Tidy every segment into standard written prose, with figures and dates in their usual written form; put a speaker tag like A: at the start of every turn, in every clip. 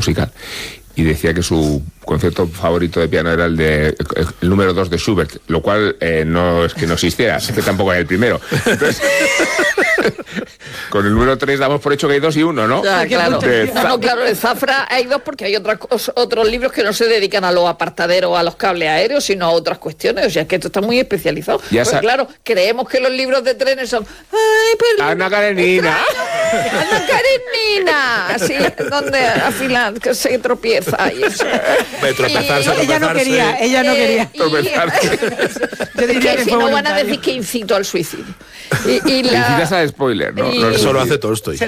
A: musical. Y decía que su concierto favorito de piano era el número 2 de Schubert, lo cual no es que no existiera, es que tampoco era el primero. Entonces, con el número 3 damos por hecho que hay 2 y 1, ¿no?
B: Claro, claro, en Zafra hay 2 porque hay otros libros que no se dedican a los apartaderos, a los cables aéreos, sino a otras cuestiones. O sea, es que esto está muy especializado. Pues claro, creemos que los libros de trenes son...
A: Ana Karenina.
B: Ana Karenina. Así, donde al final se tropieza. Y eso.
C: Ella no quería.
B: Yo diría que si no van a decir que incito al suicidio.
A: Incitas al spoiler, ¿no?
D: Eso lo hace Tolstoy.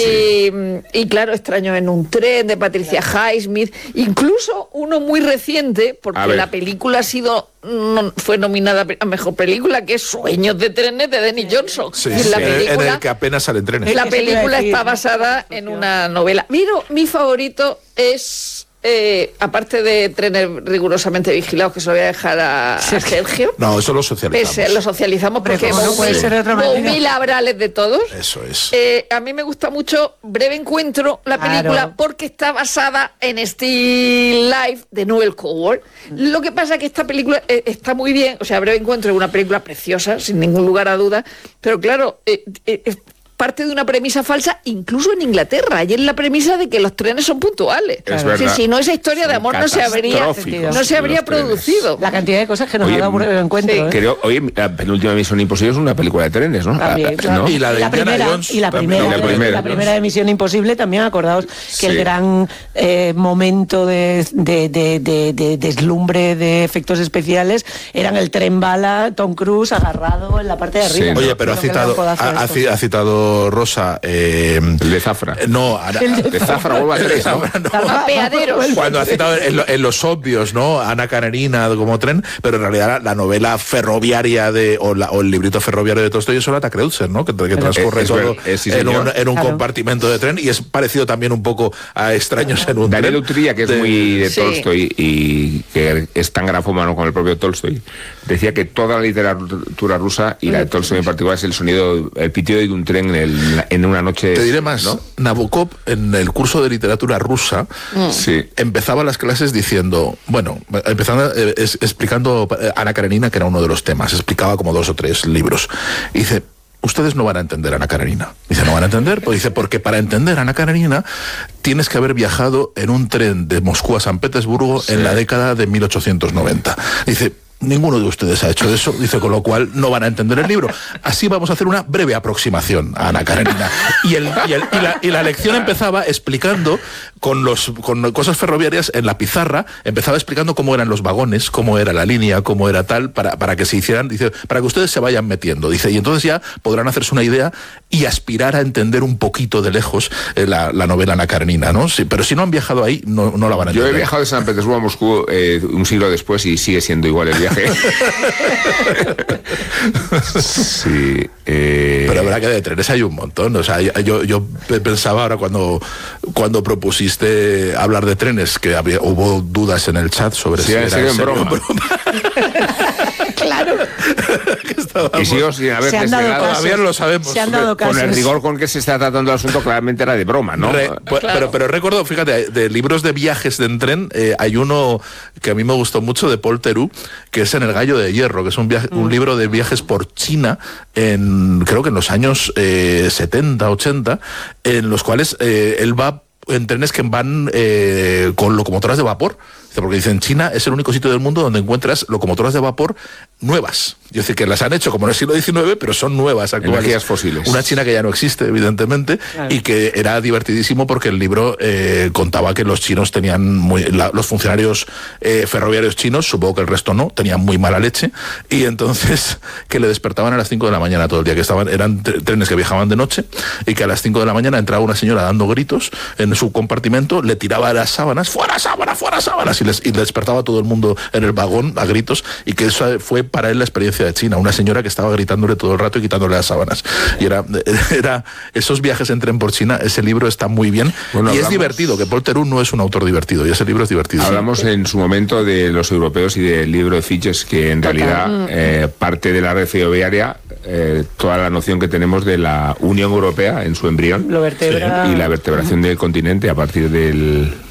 B: Y claro, Extraños en un tren, de Patricia Highsmith. Incluso uno muy reciente, porque la película fue nominada a Mejor Película, que es Sueños de trenes, de Denis Johnson.
D: Sí, en el que apenas salen trenes.
B: La película está basada en una novela. Mi favorito es... aparte de Trenes rigurosamente vigilados, que se lo voy a dejar a Sergio.
D: No, eso lo socializamos.
B: Lo socializamos porque
C: no puede ser de otra manera.
B: muy labrales de todos.
D: Eso es.
B: A mí me gusta mucho Breve Encuentro, la película, porque está basada en Still Life de Noel Coward. Lo que pasa es que esta película está muy bien. O sea, Breve Encuentro es una película preciosa, sin ningún lugar a duda. Pero claro, parte de una premisa falsa, incluso en Inglaterra. Y es la premisa de que los trenes son puntuales. Si no, esa historia de amor no se habría producido.
C: La cantidad de cosas que nos ha dado Breve Encuentro.
A: La penúltima Misión Imposible es una película de trenes, ¿no?
C: También,
A: ¿no?
D: Y la de Indiana Jones.
C: Y la primera de Misión Imposible también, acordaos que el gran momento de deslumbre de efectos especiales eran el tren bala, Tom Cruise agarrado en la parte de arriba.
D: Sí. Oye, pero ha citado Rosa
A: el de Zafra.
D: No,
A: de Zafra vuelvo a 3, ¿no?
D: Cuando ha citado en los obvios, ¿no? Ana Karenina como tren, pero en realidad la novela ferroviaria o el librito ferroviario de Tolstoy es Olata Kreutzer, ¿no? Que transcurre todo en un compartimento de tren, y es parecido también un poco a Extraños en un tren.
A: Daniel Utría, que es muy de Tolstoy y que es tan grafómano con el propio Tolstoy, decía que toda la literatura rusa, y la de Tolstoy en particular, es el pitido de un tren en una noche.
D: Te diré más, ¿no? Nabokov, en el curso de literatura rusa, empezaba las clases diciendo, explicando Ana Karenina, que era uno de los temas, explicaba como 2 o 3 libros, y dice: ustedes no van a entender a Ana Karenina. Dice, ¿no van a entender? Pues dice, porque para entender a Ana Karenina tienes que haber viajado en un tren de Moscú a San Petersburgo en la década de 1890. Dice, ninguno de ustedes ha hecho eso, dice, con lo cual no van a entender el libro. Así vamos a hacer una breve aproximación a Ana Karenina. Y la lección empezaba explicando con cosas ferroviarias en la pizarra, empezaba explicando cómo eran los vagones, cómo era la línea, cómo era tal, para que se hicieran, dice, para que ustedes se vayan metiendo, dice, y entonces ya podrán hacerse una idea y aspirar a entender un poquito de lejos la novela Ana Karenina, ¿no? Sí, pero si no han viajado ahí, no la van a entender.
A: Yo he viajado de San Petersburgo a Moscú un siglo después y sigue siendo igual el viaje. Sí.
D: Pero habrá que de trenes hay un montón. O sea, yo pensaba ahora cuando propusiste hablar de trenes, que hubo dudas en el chat sobre si era en broma.
B: Claro.
A: Y sigo sin haber despegado.
D: Todavía lo sabemos.
C: Se han dado casos.
A: Con el rigor con que se está tratando el asunto, claramente era de broma, ¿no?
D: Pero recuerdo, fíjate, de libros de viajes en tren, hay uno que a mí me gustó mucho, de Paul Theroux, que es En el Gallo de Hierro, que es un libro de viajes por China, creo que en los años 70, 80, en los cuales él va en trenes que van con locomotoras de vapor. Porque dicen, China es el único sitio del mundo donde encuentras locomotoras de vapor nuevas. Es decir, que las han hecho como en el siglo XIX, pero son nuevas actuales.
A: Energías fósiles.
D: Una China que ya no existe, evidentemente, claro. Y que era divertidísimo porque el libro contaba que los chinos tenían los funcionarios ferroviarios chinos, supongo que el resto no, tenían muy mala leche, y entonces que le despertaban a las 5 de la mañana todo el día, que eran trenes que viajaban de noche, y que a las 5 de la mañana entraba una señora dando gritos en su compartimento, le tiraba las sábanas, ¡fuera sábanas, fuera sábanas! Y le despertaba a todo el mundo en el vagón a gritos, y que eso fue para él la experiencia de China, una señora que estaba gritándole todo el rato y quitándole las sábanas. Y era esos viajes en tren por China. Ese libro está muy bien, y es divertido, que Paul Theroux no es un autor divertido, y ese libro es divertido.
A: Hablamos en su momento de los europeos y del libro de Fitches, que en realidad parte de la red ferroviaria, toda la noción que tenemos de la Unión Europea en su embrión,
C: lo vertebra,
A: y la vertebración del continente a partir del